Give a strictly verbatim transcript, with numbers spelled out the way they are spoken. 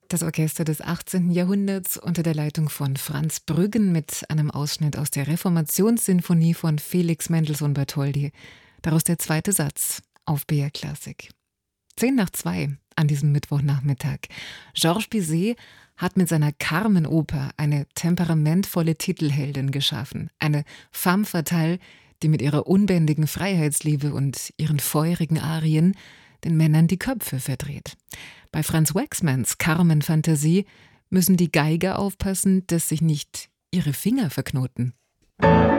Das Orchester des achtzehnten. Jahrhunderts unter der Leitung von Franz Brüggen mit einem Ausschnitt aus der Reformationssinfonie von Felix Mendelssohn Bartholdy. Daraus der zweite Satz auf B R Klassik. Zehn nach zwei an diesem Mittwochnachmittag. Georges Bizet hat mit seiner Carmen-Oper eine temperamentvolle Titelheldin geschaffen. Eine femme fatale, die mit ihrer unbändigen Freiheitsliebe und ihren feurigen Arien den Männern die Köpfe verdreht. Bei Franz Waxmans Carmen-Fantasie müssen die Geiger aufpassen, dass sich nicht ihre Finger verknoten.